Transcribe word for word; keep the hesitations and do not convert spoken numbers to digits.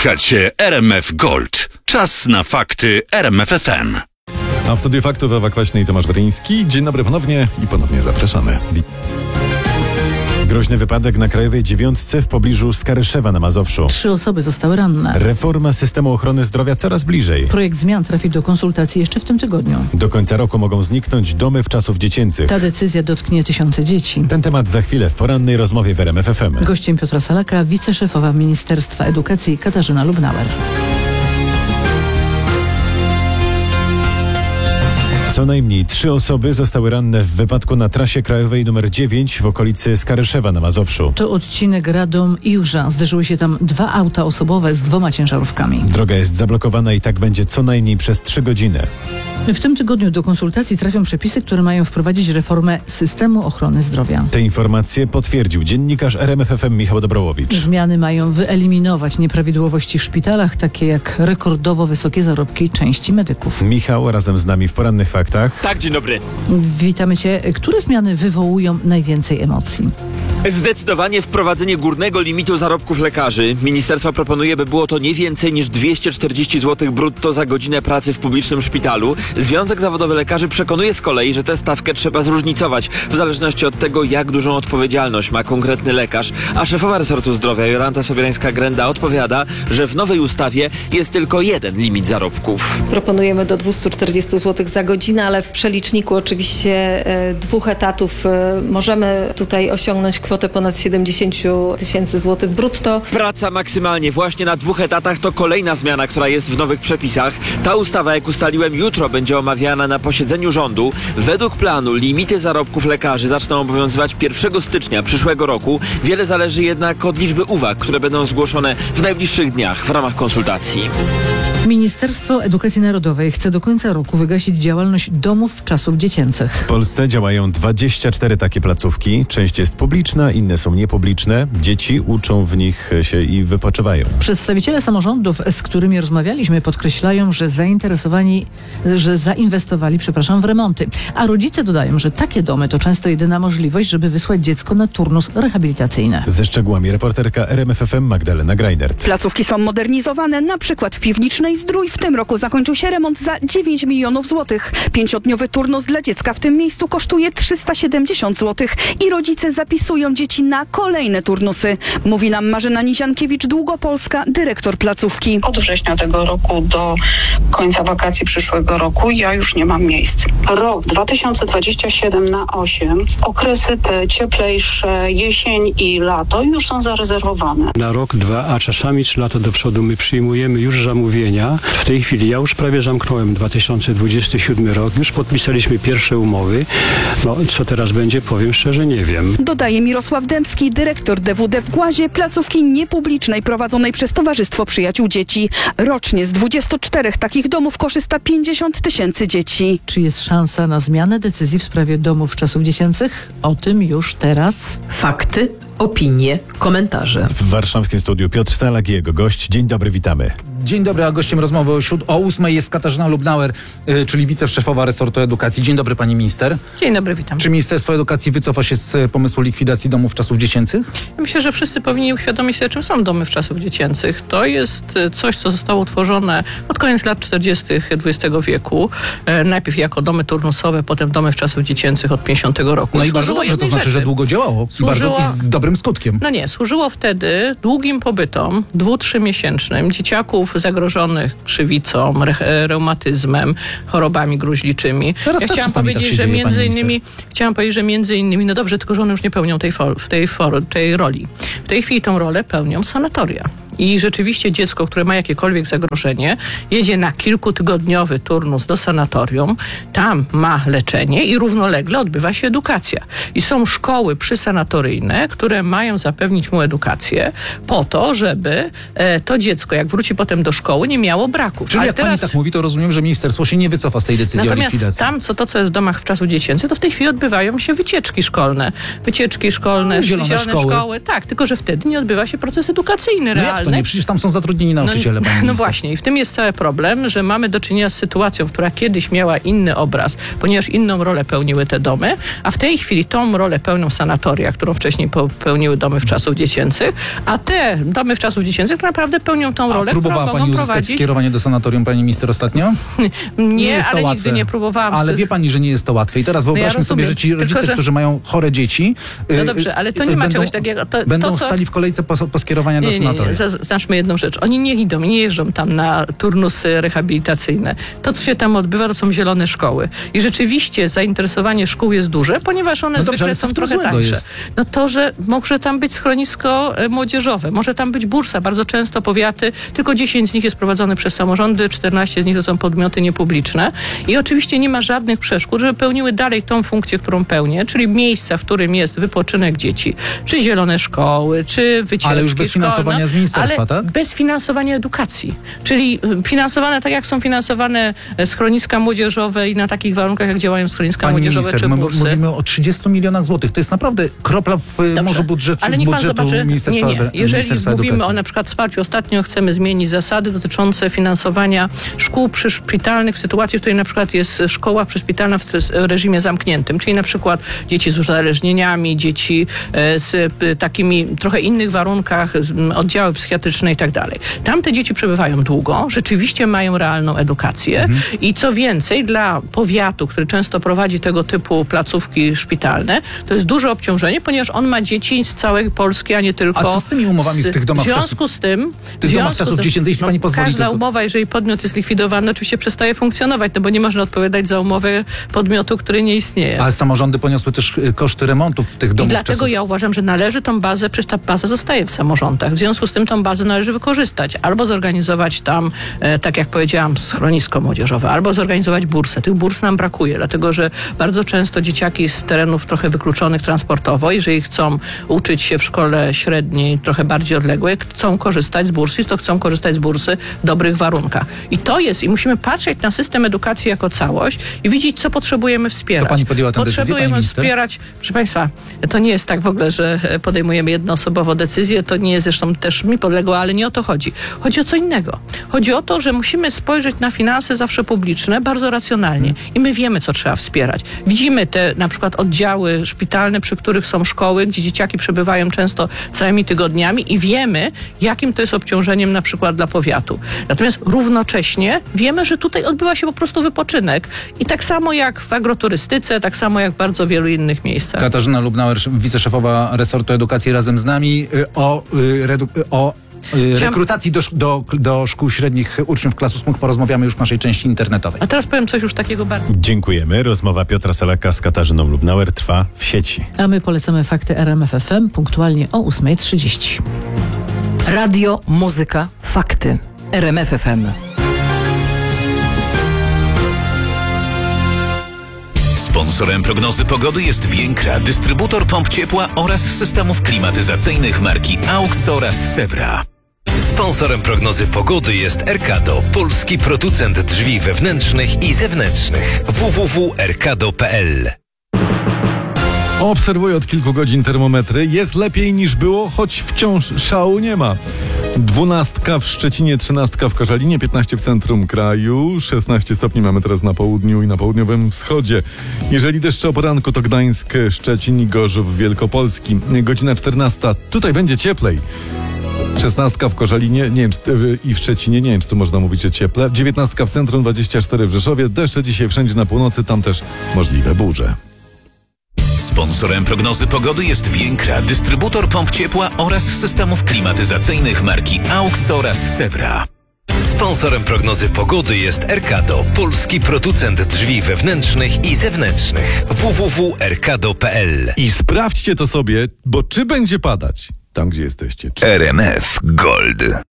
Słuchacie R M F Gold. Czas na fakty R M F F M. A w studiu faktów Ewa Kwaśny i Tomasz Weryński. Dzień dobry ponownie i ponownie zapraszamy. Wit- Groźny wypadek na Krajowej Dziewiątce w pobliżu Skaryszewa na Mazowszu. Trzy osoby zostały ranne. Reforma systemu ochrony zdrowia coraz bliżej. Projekt zmian trafi do konsultacji jeszcze w tym tygodniu. Do końca roku mogą zniknąć domy wczasów dziecięcych. Ta decyzja dotknie tysiące dzieci. Ten temat za chwilę w porannej rozmowie w R M F F M. Gościem Piotra Salaka, wiceszefowa Ministerstwa Edukacji Katarzyna Lubnauer. Co najmniej trzy osoby zostały ranne w wypadku na trasie krajowej nr dziewięć w okolicy Skaryszewa na Mazowszu. To odcinek Radom-Iłża. Zderzyły się tam dwa auta osobowe z dwoma ciężarówkami. Droga jest zablokowana i tak będzie co najmniej przez trzy godziny. W tym tygodniu do konsultacji trafią przepisy, które mają wprowadzić reformę systemu ochrony zdrowia. Te informacje potwierdził dziennikarz R M F F M Michał Dobrołowicz. Zmiany mają wyeliminować nieprawidłowości w szpitalach, takie jak rekordowo wysokie zarobki części medyków. Michał razem z nami w porannych faktach. Tak, dzień dobry. Witamy Cię. Które zmiany wywołują najwięcej emocji? Zdecydowanie wprowadzenie górnego limitu zarobków lekarzy. Ministerstwo proponuje, by było to nie więcej niż dwieście czterdzieści złotych brutto za godzinę pracy w publicznym szpitalu. Związek Zawodowy Lekarzy przekonuje z kolei, że tę stawkę trzeba zróżnicować w zależności od tego, jak dużą odpowiedzialność ma konkretny lekarz. A szefowa resortu zdrowia Jolanta Sobierańska-Grenda odpowiada, że w nowej ustawie jest tylko jeden limit zarobków. Proponujemy do dwieście czterdzieści złotych za godzinę, ale w przeliczniku oczywiście e, dwóch etatów e, możemy tutaj osiągnąć kwotę ponad siedemdziesiąt tysięcy złotych brutto. Praca maksymalnie właśnie na dwóch etatach to kolejna zmiana, która jest w nowych przepisach. Ta ustawa, jak ustaliłem, jutro będzie omawiana na posiedzeniu rządu. Według planu limity zarobków lekarzy zaczną obowiązywać pierwszego stycznia przyszłego roku. Wiele zależy jednak od liczby uwag, które będą zgłoszone w najbliższych dniach w ramach konsultacji. Ministerstwo Edukacji Narodowej chce do końca roku wygasić działalność domów czasów dziecięcych. W Polsce działają dwadzieścia cztery takie placówki. Część jest publiczna, inne są niepubliczne. Dzieci uczą w nich się i wypoczywają. Przedstawiciele samorządów, z którymi rozmawialiśmy, podkreślają, że zainteresowani, że zainwestowali, przepraszam, w remonty. A rodzice dodają, że takie domy to często jedyna możliwość, żeby wysłać dziecko na turnus rehabilitacyjny. Ze szczegółami reporterka R M F F M Magdalena Greindert. Placówki są modernizowane, na przykład w Piwnicznej Zdrój. W tym roku zakończył się remont za dziewięć milionów złotych. Pięciodniowy turnus dla dziecka w tym miejscu kosztuje trzysta siedemdziesiąt złotych i rodzice zapisują dzieci na kolejne turnusy. Mówi nam Marzena Niziankiewicz-Długopolska, dyrektor placówki. Od września tego roku do końca wakacji przyszłego roku ja już nie mam miejsc. Rok dwa tysiące dwudziesty siódmy na osiem, okresy te cieplejsze, jesień i lato już są zarezerwowane. Na rok, dwa, a czasami trzy lata do przodu my przyjmujemy już zamówienia. W tej chwili ja już prawie zamknąłem dwa tysiące dwudziesty siódmy rok. Już podpisaliśmy pierwsze umowy. No, co teraz będzie, powiem szczerze, nie wiem. Dodaje Mirosław Dębski, dyrektor D W D w Głazie, placówki niepublicznej prowadzonej przez Towarzystwo Przyjaciół Dzieci. Rocznie z dwudziestu czterech takich domów korzysta pięćdziesiąt tysięcy dzieci. Czy jest szansa na zmianę decyzji w sprawie domów czasów dziecięcych? O tym już teraz. Fakty, opinie, komentarze. W warszawskim studiu Piotr Salak i jego gość. Dzień dobry, witamy. Dzień dobry, a gościem rozmowy o, siód- o ósmej jest Katarzyna Lubnauer, yy, czyli wiceszefowa resortu edukacji. Dzień dobry, pani minister. Dzień dobry, witam. Czy Ministerstwo Edukacji wycofa się z pomysłu likwidacji domów czasów dziecięcych? Myślę, że wszyscy powinni uświadomić sobie, czym są domy czasów dziecięcych. To jest coś, co zostało utworzone pod koniec lat czterdziestych dwudziestego wieku. E, najpierw jako domy turnusowe, potem domy czasów dziecięcych od pięćdziesiątego roku. No i bardzo dobrze, to znaczy, rzeczy. że długo działało. Służyło, I bardzo, i z dobrym skutkiem. No nie, służyło wtedy długim pobytom, dwu-, trzymiesięcznym, dzieciaków zagrożonych krzywicą, re- reumatyzmem, chorobami gruźliczymi. Teraz ja też chciałam czasami powiedzieć, tak się że dzieje, między pani innymi, chciałam powiedzieć, że między innymi, no dobrze, tylko że one już nie pełnią tej, for, w tej, for, tej roli. W tej chwili tą rolę pełnią sanatoria. I rzeczywiście dziecko, które ma jakiekolwiek zagrożenie, jedzie na kilkutygodniowy turnus do sanatorium, tam ma leczenie i równolegle odbywa się edukacja. I są szkoły przysanatoryjne, które mają zapewnić mu edukację po to, żeby e, to dziecko, jak wróci potem do szkoły, nie miało braków. Czyli Ale jak teraz... pani tak mówi, to rozumiem, że ministerstwo się nie wycofa z tej decyzji Natomiast o likwidacji. tam, co to, co jest w domach w czasu dziecięcych, to w tej chwili odbywają się wycieczki szkolne. Wycieczki szkolne, No, zielone zielone szkoły. szkoły. Tak, tylko że wtedy nie odbywa się proces edukacyjny No realny. jak to nie? Przecież tam są zatrudnieni nauczyciele, no, pani no minister. właśnie, i w tym jest cały problem, że mamy do czynienia z sytuacją, która kiedyś miała inny obraz, ponieważ inną rolę pełniły te domy, a w tej chwili tą rolę pełnią sanatoria, którą wcześniej pełniły domy w czasów dziecięcych, a te domy w czasów dziecięcych naprawdę pełnią tą A rolę, próbowała którą pani mogą uzyskać prowadzić. skierowanie do sanatorium, pani minister, ostatnio? Nie, jest to ale łatwe. nigdy nie próbowałam. Ale wie pani, że nie jest to łatwe. I teraz wyobraźmy ja sobie, że ci rozumiem, rodzice, tylko, że... którzy mają chore dzieci, No y, dobrze, ale to y, nie ma będą, czegoś takiego. To, będą to, co... stali w kolejce po, po skierowania do Nie, nie, sanatoria. nie. Zaznaczmy jedną rzecz. Oni nie idą, nie jeżdżą tam na turnusy rehabilitacyjne. To, co się tam odbywa, to są zielone szkoły. I rzeczywiście zainteresowanie szkół jest duże, ponieważ one No dobrze, zwykle ale co są w tym trochę złego tańsze. jest? No to, że może tam być schronisko e, młodzieżowe, może tam być bursa. Bardzo często powiaty, tylko dziesięć z nich jest prowadzone przez samorządy, czternaście z nich to są podmioty niepubliczne. I oczywiście nie ma żadnych przeszkód, żeby pełniły dalej tą funkcję, którą pełnię, czyli miejsca, w którym jest wypoczynek dzieci, czy zielone szkoły, czy wycieczki Ale już bez szkolne, finansowania z ministerstwa, ale tak? bez finansowania edukacji. Czyli finansowane tak, jak są finansowane schroniska młodzieżowe i na takich warunkach, jak działają schroniska Pani młodzieżowe minister, czy my bursy. mówimy o trzydziestu milionach złotych. To jest naprawdę kropla w Dobrze, morzu budżetu, ale niech pan budżetu zobaczy, Ministerstwa, nie, nie. Jeżeli Ministerstwa mówimy Edukacji. o na przykład wsparciu, ostatnio chcemy zmienić zasady dotyczące finansowania szkół przyszpitalnych w sytuacji, w której na przykład jest szkoła przyszpitalna w reżimie zamkniętym, czyli na przykład dzieci z uzależnieniami, dzieci z takimi trochę innych warunkach, oddziały psychiatryczne i tak dalej. Tam te dzieci przebywają długo, rzeczywiście mają realną edukację mhm. i co więcej, dla powiatu, który często prowadzi tego typu placówki szpitalne, to jest duże obciążenie, ponieważ on ma dzieci z całej Polski, a nie tylko... A co z tymi umowami w tych domach W związku z tym... W tych domach czasów dziecięcych, jeśli pani pozwoli... Każda tylko... umowa, jeżeli podmiot jest likwidowany, oczywiście przestaje funkcjonować, no bo nie można odpowiadać za umowę podmiotu, który nie istnieje. Ale samorządy poniosły też koszty remontów w tych domach. I dlatego czasów... ja uważam, że należy tą bazę, przecież ta baza zostaje w samorządach. W związku z tym tą bazę należy wykorzystać. Albo zorganizować tam, e, tak jak powiedziałam, schronisko młodzieżowe, albo zorganizować bursę. Tych burs nam brakuje, dlatego że bardzo często dzieciaki z terenów trochę wykluczonych transportowo, jeżeli chcą uczyć się w szkole średniej, trochę bardziej odległej, chcą korzystać z bursy, to chcą korzystać z bursy w dobrych warunkach. I to jest, i musimy patrzeć na system edukacji jako całość i widzieć, co potrzebujemy wspierać. To pani podjęła tę decyzję, Potrzebujemy pani minister? wspierać, proszę państwa, to nie jest tak w ogóle, że podejmujemy jednoosobowo decyzję, to nie jest zresztą też mi podległe, ale nie o to chodzi. Chodzi o co innego. Chodzi o to, że musimy spojrzeć na finanse zawsze publiczne bardzo racjonalnie i my wiemy, co trzeba wspierać. Widzimy te na przykład oddziały szpitalne, przy których są szkoły, gdzie dzieciaki przebywają często całymi tygodniami i wiemy, jakim to jest obciążeniem na przykład dla powiatu. Natomiast równocześnie wiemy, że tutaj odbywa się po prostu wypoczynek i tak samo jak w agroturystyce, tak samo jak w bardzo wielu innych miejscach. Katarzyna Lubnauer, wiceszefowa resortu edukacji, razem z nami o, redu- o rekrutacji do, do, do szkół średnich uczniów klas ósmych porozmawiamy już w naszej części internetowej. A teraz powiem coś już takiego bardzo... Dziękujemy. Rozmowa Piotra Salaka z Katarzyną Lubnauer trwa w sieci. A my polecamy fakty R M F F M punktualnie o ósma trzydzieści. Radio, muzyka, fakty. R M F F M. Sponsorem prognozy pogody jest Więkra, dystrybutor pomp ciepła oraz systemów klimatyzacyjnych marki AUX oraz Sewra. Sponsorem prognozy pogody jest Erkado, polski producent drzwi wewnętrznych i zewnętrznych. w w w kropka erkado kropka p l. Obserwuję od kilku godzin termometry. Jest lepiej niż było, choć wciąż szału nie ma. Dwunastka w Szczecinie, trzynastka w Koszalinie, piętnaście w centrum kraju, szesnaście stopni mamy teraz na południu i na południowym wschodzie. Jeżeli deszcze o poranku, to Gdańsk, Szczecin i Gorzów Wielkopolski. Godzina czternasta, tutaj będzie cieplej. szesnastka w Koszalinie nie wiem, czy, i w Szczecinie, nie wiem, czy tu można mówić o cieple. dziewiętnastka w centrum, dwadzieścia cztery w Rzeszowie. Deszcze dzisiaj wszędzie na północy, tam też możliwe burze. Sponsorem prognozy pogody jest Więkra, dystrybutor pomp ciepła oraz systemów klimatyzacyjnych marki AUX oraz Sewra. Sponsorem prognozy pogody jest Erkado, polski producent drzwi wewnętrznych i zewnętrznych. w w w kropka erkado kropka p l. I sprawdźcie to sobie, bo czy będzie padać tam, gdzie jesteście? Czy... R M F Gold.